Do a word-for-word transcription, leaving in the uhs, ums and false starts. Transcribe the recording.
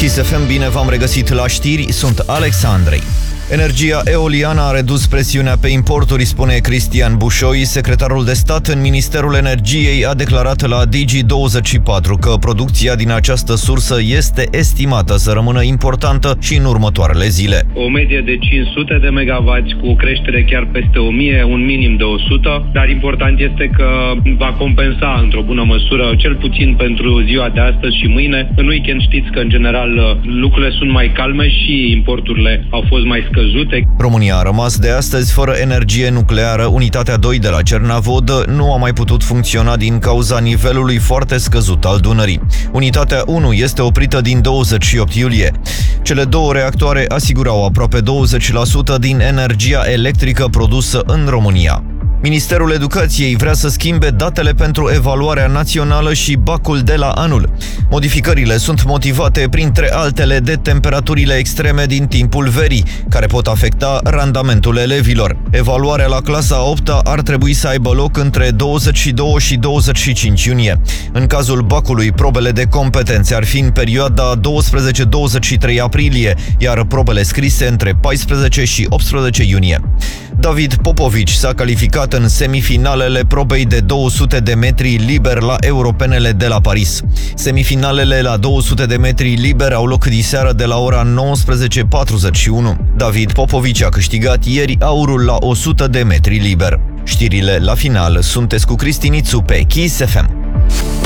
Kiss F M, bine v-am regăsit la știri, sunt Alexandrei. Energia eoliană a redus presiunea pe importuri, spune Cristian Bușoi. Secretarul de stat în Ministerul Energiei a declarat la Digi douăzeci și patru că producția din această sursă este estimată să rămână importantă și în următoarele zile. O medie de cinci sute de megawatts cu o creștere chiar peste o mie, un minim de o sută, dar important este că va compensa într-o bună măsură, cel puțin pentru ziua de astăzi și mâine. În weekend știți că în general lucrurile sunt mai calme și importurile au fost mai scăzute. România a rămas de astăzi fără energie nucleară. Unitatea doi de la Cernavodă nu a mai putut funcționa din cauza nivelului foarte scăzut al Dunării. Unitatea unu este oprită din douăzeci și opt iulie. Cele două reactoare asigurau aproape douăzeci la sută din energia electrică produsă în România. Ministerul Educației vrea să schimbe datele pentru evaluarea națională și bacul de la anul. Modificările sunt motivate, printre altele, de temperaturile extreme din timpul verii, care pot afecta randamentul elevilor. Evaluarea la clasa a opta ar trebui să aibă loc între douăzeci și doi și douăzeci și cinci iunie. În cazul bacului, probele de competențe ar fi în perioada douăsprezece douăzeci și trei aprilie, iar probele scrise între paisprezece și optsprezece iunie. David Popovici s-a calificat în semifinalele probei de două sute de metri liber la Europenele de la Paris. Semifinalele la două sute de metri liber au loc diseară de la ora nouăsprezece patruzeci și unu. David Popovici a câștigat ieri aurul la o sută de metri liber. Știrile la final. Sunteți cu Cristi Nițu pe Kiss F M.